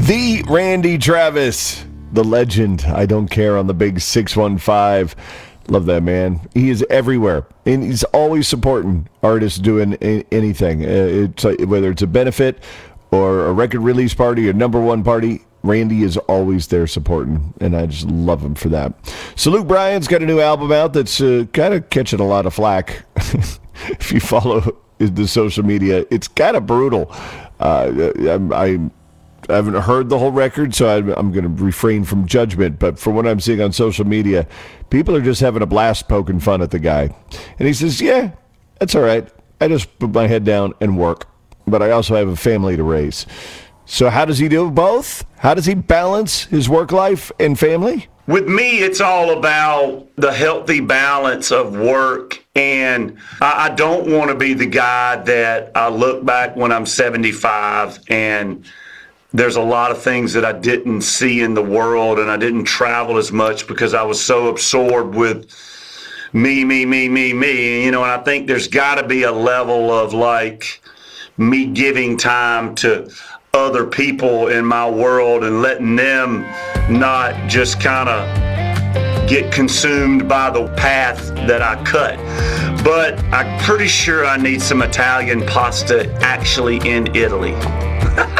The Randy Travis, the legend. I don't care on the big 615. Love that man. He is everywhere, and he's always supporting artists doing anything. Whether it's a benefit or a record release party or number one party, Randy is always there supporting, and I just love him for that. So Luke Bryan's got a new album out that's kind of catching a lot of flack. If you follow the social media, it's kind of brutal. I haven't heard the whole record, so I'm going to refrain from judgment. But from what I'm seeing on social media, people are just having a blast poking fun at the guy. And he says, yeah, that's all right. I just put my head down and work. But I also have a family to raise. So how does he do both? How does he balance his work life and family? With me, it's all about the healthy balance of work. And I don't want to be the guy that I look back when I'm 75 and there's a lot of things that I didn't see in the world, and I didn't travel as much because I was so absorbed with me. And I think there's got to be a level of like me giving time to other people in my world and letting them not just kind of get consumed by the path that I cut. But I'm pretty sure I need some Italian pasta actually in Italy.